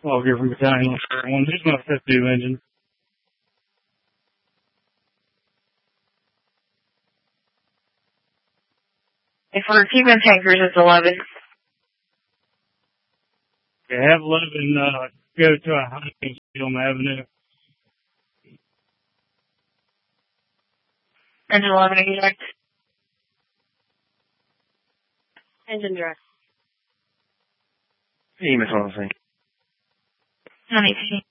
Well, here from Battalion 1. Here's my fifth due engine. If we're keeping tankers, it's 11. Okay, have 11 go to a high Elm Avenue. Engine 11, exact. Engine direct. Hey, Miss Honestly. 918.